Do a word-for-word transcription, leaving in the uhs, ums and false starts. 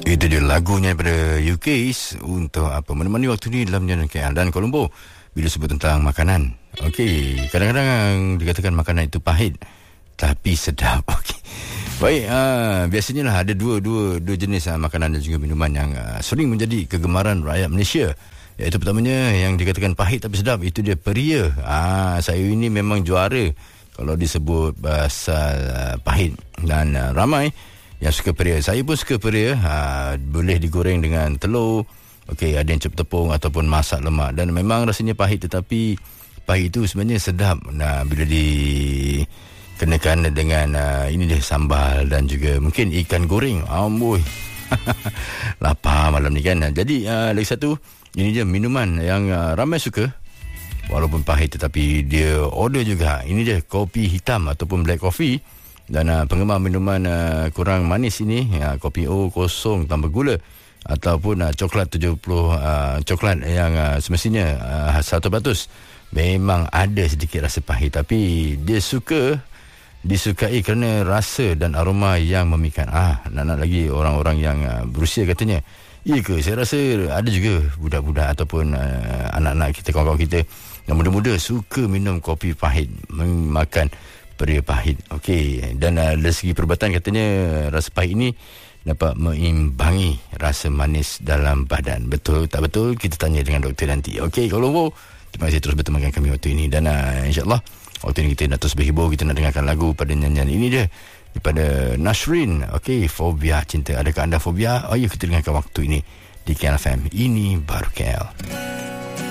Itu dia lagunya daripada U K untuk apa menemani waktu ni dalam Jalan K L dan Colombo bila sebut tentang makanan. Okey, kadang-kadang dikatakan makanan itu pahit tapi sedap. Okey. Baik, uh, biasanya lah ada dua dua dua jenis uh, makanan dan juga minuman yang uh, sering menjadi kegemaran rakyat Malaysia. Iaitu pertamanya yang dikatakan pahit tapi sedap, itu dia peria. Ah, saya ini memang juara kalau disebut pasal uh, pahit dan uh, ramai yang suka peria. Saya pun suka peria. Ha, boleh digoreng dengan telur. Okey, ada yang cup tepung ataupun masak lemak. Dan memang rasanya pahit, tetapi pahit itu sebenarnya sedap. Nah, bila dikenakan dengan uh, ini dia sambal dan juga mungkin ikan goreng. Amboi. Lapar malam ni kan. Jadi uh, lagi satu, ini dia minuman yang uh, ramai suka. Walaupun pahit tetapi dia order juga. Ini dia kopi hitam ataupun black coffee. Dan uh, penggemar minuman uh, kurang manis ini, uh, kopi O kosong tanpa gula ataupun uh, coklat tujuh puluh uh, coklat yang uh, semestinya uh, seratus peratus memang ada sedikit rasa pahit, tapi dia suka disukai kerana rasa dan aroma yang memikat. Ah, nak-nak lagi orang-orang yang uh, berusia katanya. Ya ke? Saya rasa ada juga budak-budak ataupun uh, anak-anak kita, kawan-kawan kita yang muda-muda suka minum kopi pahit, makan peria pahit. Okey, dan uh, dari segi perubatan katanya rasa pahit ini dapat mengimbangi rasa manis dalam badan. Betul tak betul? Kita tanya dengan doktor nanti. Okey, kalau terima kasih terus bertemankan kami waktu ini, dan uh, insya-Allah waktu ini kita nak terus berhibur. Kita nak dengarkan lagu pada nyanyian ini dia daripada Nashrin. Okey, Fobia Cinta. Adakah anda fobia? Oh ya, kita dengarkan waktu ini di K L F M. Ini baru K L.